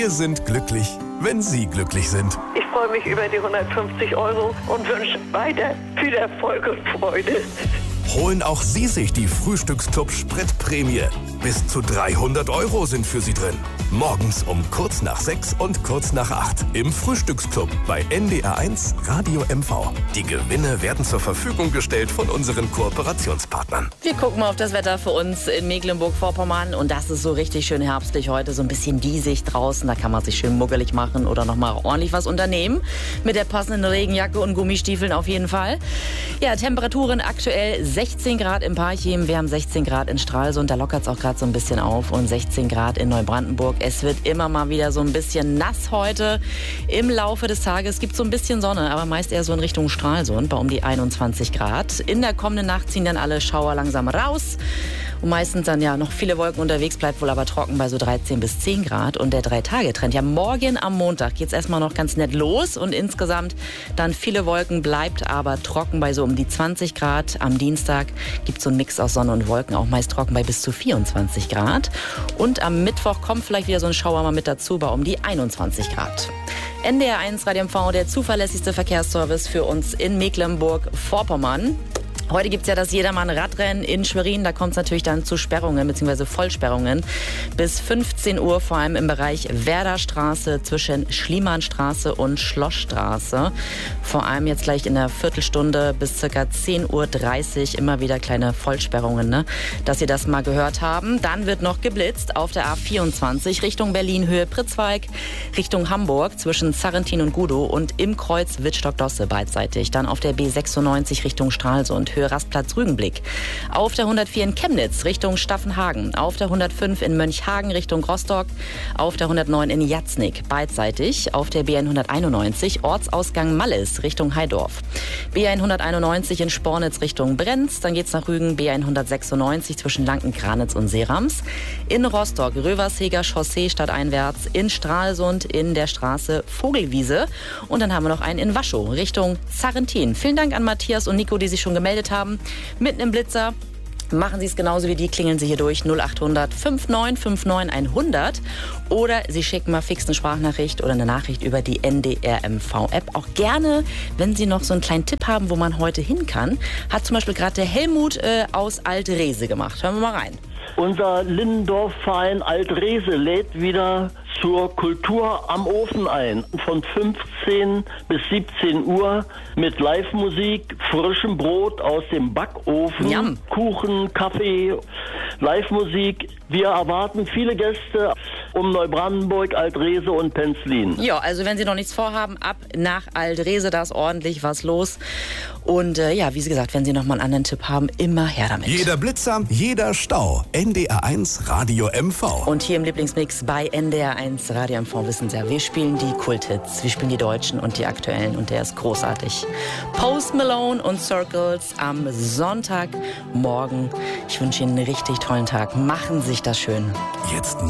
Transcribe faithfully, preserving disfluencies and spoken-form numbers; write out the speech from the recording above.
Wir sind glücklich, wenn Sie glücklich sind. Ich freue mich über die hundertfünfzig Euro und wünsche weiter viel Erfolg und Freude. Holen auch Sie sich die Frühstücksclub Spritprämie. Bis zu dreihundert Euro sind für Sie drin. Morgens um kurz nach sechs und kurz nach acht im Frühstücksclub bei N D R eins Radio M V. Die Gewinne werden zur Verfügung gestellt von unseren Kooperationspartnern. Wir gucken mal auf das Wetter für uns in Mecklenburg-Vorpommern. Und das ist so richtig schön herbstlich heute. So ein bisschen diesig draußen. Da kann man sich schön muggelig machen oder noch mal ordentlich was unternehmen. Mit der passenden Regenjacke und Gummistiefeln auf jeden Fall. Ja, Temperaturen aktuell sechzehn Grad im Parchim. Wir haben sechzehn Grad in Stralsund. Da lockert es auch gerade so ein bisschen auf. Und sechzehn Grad in Neubrandenburg. Es wird immer mal wieder so ein bisschen nass heute. Im Laufe des Tages gibt es so ein bisschen Sonne, aber meist eher so in Richtung Stralsund bei um die einundzwanzig Grad. In der kommenden Nacht ziehen dann alle Schauer langsam raus. Und meistens dann ja noch viele Wolken unterwegs, bleibt wohl aber trocken bei so dreizehn bis zehn Grad. Und der Drei-Tage-Trend, ja morgen am Montag geht es erstmal noch ganz nett los. Und insgesamt dann viele Wolken, bleibt aber trocken bei so um die zwanzig Grad. Am Dienstag gibt es so einen Mix aus Sonne und Wolken, auch meist trocken bei bis zu vierundzwanzig Grad. Und am Mittwoch kommt vielleicht wieder so ein Schauer mal mit dazu bei um die einundzwanzig Grad. N D R eins Radio M V, der zuverlässigste Verkehrsservice für uns in Mecklenburg-Vorpommern. Heute gibt es ja das Jedermann-Radrennen in Schwerin. Da kommt es natürlich dann zu Sperrungen bzw. Vollsperrungen. Bis fünfzehn Uhr, vor allem im Bereich Werderstraße zwischen Schliemannstraße und Schlossstraße. Vor allem jetzt gleich in der Viertelstunde bis ca. zehn Uhr dreißig immer wieder kleine Vollsperrungen, ne? Dass Sie das mal gehört haben. Dann wird noch geblitzt auf der A vierundzwanzig Richtung Berlin, Höhe Pritzwalk, Richtung Hamburg zwischen Zarrentin und Gudow und im Kreuz Wittstock-Dosse beidseitig. Dann auf der B sechsundneunzig Richtung Stralsund, Höhe Rastplatz Rügenblick. Auf der hundertvier in Chemnitz Richtung Staffenhagen. Auf der hundertfünf in Mönchhagen Richtung Rostock. Auf der hundertneun in Jatznik beidseitig. Auf der B hunderteinundneunzig Ortsausgang Mallis Richtung Heidorf. B hunderteinundneunzig in Spornitz Richtung Brenz. Dann geht's nach Rügen B hundertsechsundneunzig zwischen Lanken-Kranitz und Seerams. In Rostock Röversheger Chaussee stadteinwärts. In Stralsund in der Straße Vogelwiese. Und dann haben wir noch einen in Waschow Richtung Zarrentin. Vielen Dank an Matthias und Nico, die sich schon gemeldet haben. Mitten im Blitzer. Machen Sie es genauso wie die, klingeln Sie hier durch null achthundert neunundfünfzig neunundfünfzig hundert oder Sie schicken mal fix eine Sprachnachricht oder eine Nachricht über die N D R M V-App. Auch gerne, wenn Sie noch so einen kleinen Tipp haben, wo man heute hin kann, hat zum Beispiel gerade der Helmut äh, aus Alt-Rehse gemacht. Hören wir mal rein. Unser Lindendorf-Verein Alt-Rehse lädt wieder zur Kultur am Ofen ein. Von fünfzehn bis siebzehn Uhr mit Live-Musik, frischem Brot aus dem Backofen, Yum. Kuchen, Kaffee, Live-Musik. Wir erwarten viele Gäste um Neubrandenburg, Alt-Rehse und Penzlin. Ja, also wenn Sie noch nichts vorhaben, ab nach Alt-Rehse, da ist ordentlich was los. Und äh, ja, wie Sie gesagt, wenn Sie noch mal einen anderen Tipp haben, immer her damit. Jeder Blitzer, jeder Stau. N D R eins Radio M V. Und hier im Lieblingsmix bei N D R eins Radio M V wissen Sie ja, wir spielen die Kulthits, wir spielen die deutschen und die aktuellen und der ist großartig. Post Malone und Circles am Sonntagmorgen. Ich wünsche Ihnen einen richtig tollen Tag. Machen Sie sich das schön. Jetzt